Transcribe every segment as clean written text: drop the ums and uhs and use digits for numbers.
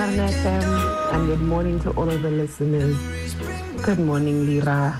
FM, and good morning to all of the listeners. Good morning, Lira.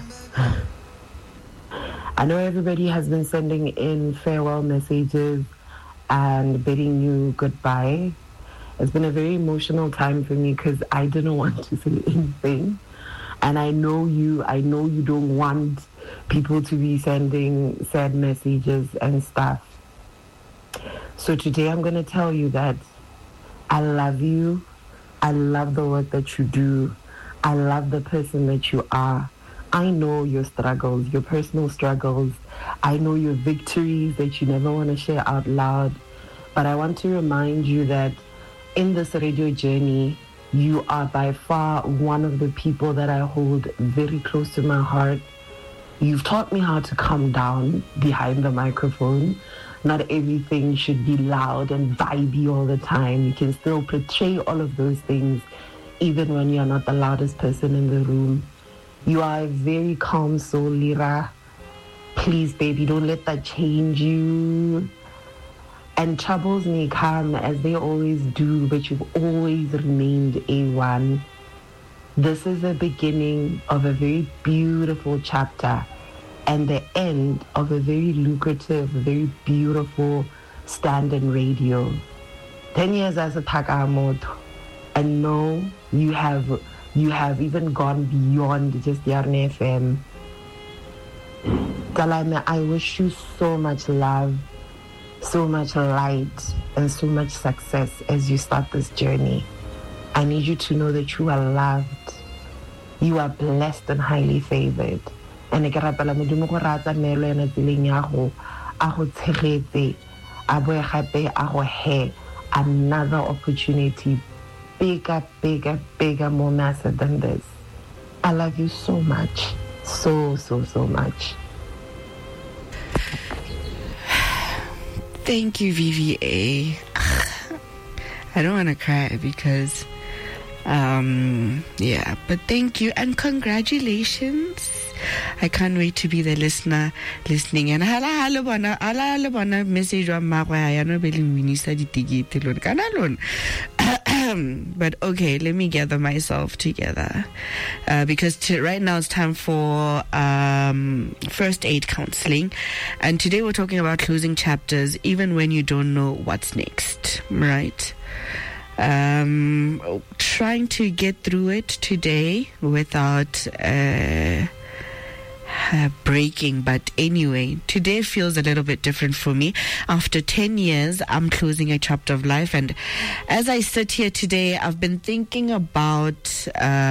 I know everybody has been sending in farewell messages and bidding you goodbye. It's been a very emotional time for me because I didn't want to say anything. And I know you don't want people to be sending sad messages and stuff. So today I'm going to tell you that I love you. I love the work that you do. I love the person that you are. I know your struggles, your personal struggles. I know your victories that you never want to share out loud. But I want to remind you that in this radio journey, you are by far one of the people that I hold very close to my heart. You've taught me how to calm down behind the microphone. Not everything should be loud and vibey all the time. You can still portray all of those things even when you're not the loudest person in the room. You are a very calm soul, Lira. Please, baby, don't let that change you. And troubles may come as they always do, but you've always remained A1. This is the beginning of a very beautiful chapter and the end of a very lucrative, very beautiful stand in radio. 10 years as a Takamoto, and no, you have even gone beyond just Yarn FM. Kalame, I wish you so much love, so much light, and so much success as you start this journey. I need you to know that you are loved, you are blessed and highly favored. And I rapela modimo go rata melo ena tseleng ya go a go tshegetse a boe gape a go he another opportunity bigger, more massive than this. I love you so much, so much. Thank you, VVA. I don't want to cry because but thank you and congratulations. I can't wait to be the listener listening. And hala bona message wa magwa ya no beling winisa ditigite lon kana lon. But okay, let me gather myself together because right now it's time for first aid counseling, and today we're talking about closing chapters even when you don't know what's next, right? Trying to get through it today without breaking, but anyway, today feels a little bit different for me. After 10 years, I'm closing a chapter of life, and as I sit here today, I've been thinking about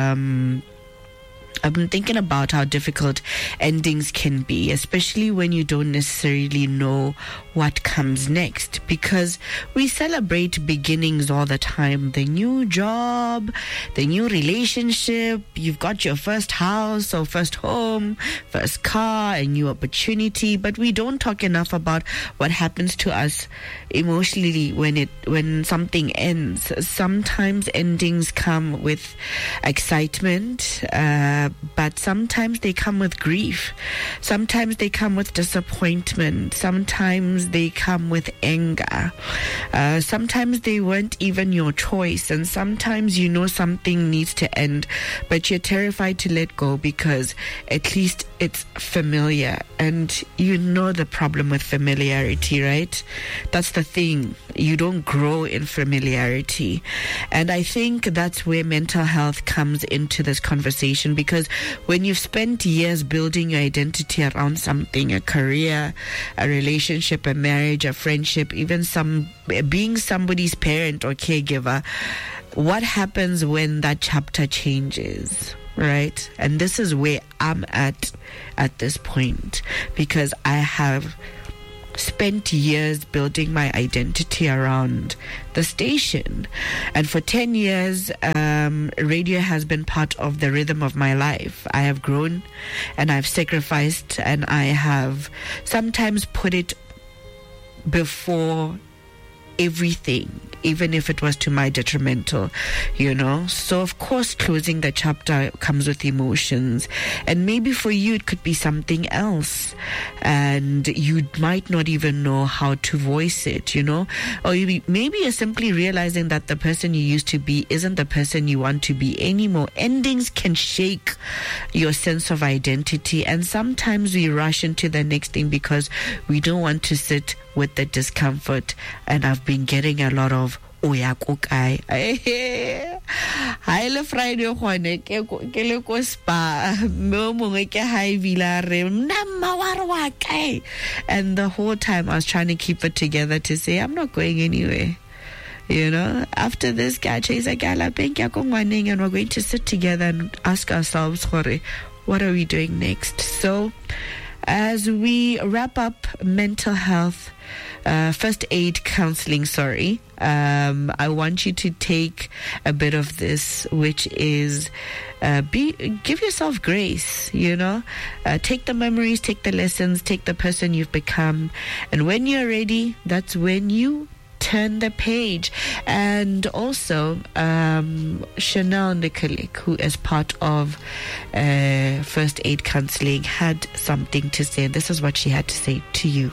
how difficult endings can be, especially when you don't necessarily know what comes next, because we celebrate beginnings all the time. The new job, the new relationship, you've got your first house or first home, first car, a new opportunity, but we don't talk enough about what happens to us emotionally when something ends. Sometimes endings come with excitement, but sometimes they come with grief. Sometimes they come with disappointment. Sometimes they come with anger. Sometimes they weren't even your choice. And sometimes you know something needs to end, but you're terrified to let go because at least it's familiar. And you know the problem with familiarity, right? That's the thing. You don't grow in familiarity. And I think that's where mental health comes into this conversation, because when you've spent years building your identity around something, a career, a relationship, a marriage, a friendship, even being somebody's parent or caregiver, what happens when that chapter changes, right? And this is where I'm at this point, because I have spent years building my identity around the station, and for 10 years radio has been part of the rhythm of my life. I have grown and I've sacrificed, and I have sometimes put it before everything, even if it was to my detrimental, So, of course, closing the chapter comes with emotions. And maybe for you, it could be something else. And you might not even know how to voice it, Or maybe you're simply realizing that the person you used to be isn't the person you want to be anymore. Endings can shake your sense of identity. And sometimes we rush into the next thing because we don't want to sit with the discomfort. And I've been getting a lot of oya kokai. Ha ile Friday gone ke le ko spa mo mongwe ke ha ibila re nna wa wa kae, and the whole time I was trying to keep it together to say I'm not going anywhere. After this guy chase a gala pink ya ko ngwaneng, and we're going to sit together and ask ourselves, what are we doing next? So as we wrap up mental health, first aid counseling, I want you to take a bit of this, which is give yourself grace, take the memories, take the lessons, take the person you've become, and when you're ready, that's when you turn the page. And also Chanel Nikolic, who is part of first aid counseling, had something to say. This is what she had to say to you.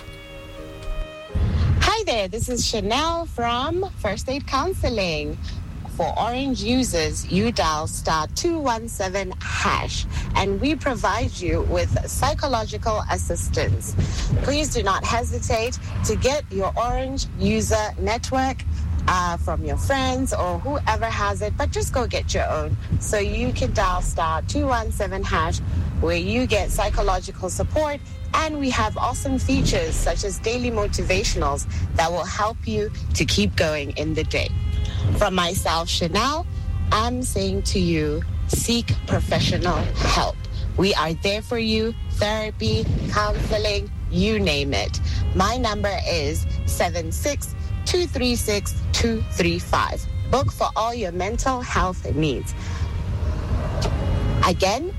Hi there, this is Chanel from First Aid Counseling. For Orange users, you dial *217# and we provide you with psychological assistance. Please do not hesitate to get your Orange user network from your friends or whoever has it, but just go get your own. So you can dial *217# where you get psychological support, and we have awesome features such as daily motivationals that will help you to keep going in the day. From myself, Chanel, I'm saying to you, seek professional help. We are there for you, therapy, counseling, you name it. My number is 76-236-235. Book for all your mental health needs. Again,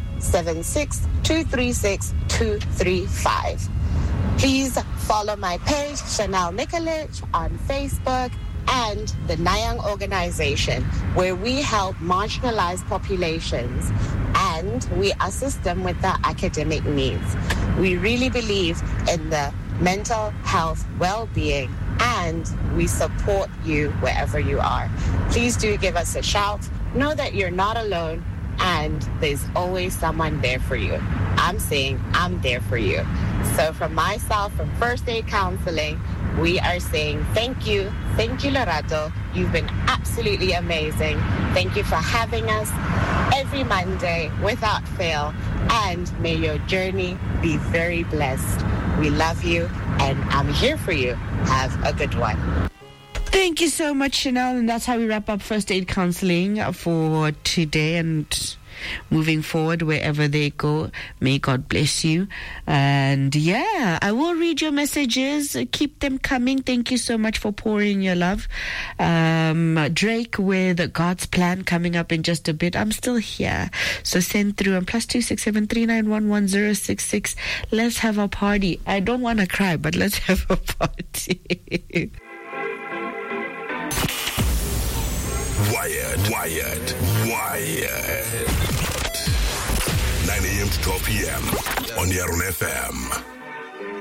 76-236-235. Please follow my page, Chanel Nikolic, on Facebook, and the Nayang organization, where we help marginalized populations and we assist them with their academic needs. We really believe in the mental health well-being, and we support you wherever you are. Please do give us a shout. Know that you're not alone, and there's always someone there for you. I'm saying I'm there for you. So from myself, from First Aid Counseling, we are saying thank you. Thank you, Lorato. You've been absolutely amazing. Thank you for having us every Monday without fail. And may your journey be very blessed. We love you, and I'm here for you. Have a good one. Thank you so much, Chanel. And that's how we wrap up First Aid Counseling for today. And moving forward, wherever they go, may God bless you. And yeah, I will read your messages. Keep them coming. Thank you so much for pouring your love. Drake with God's Plan coming up in just a bit. I'm still here, so send through on +26739111066. Let's have a party. I don't want to cry, but let's have a party. Wired. 9 a.m. to 12 p.m. on Yaron FM.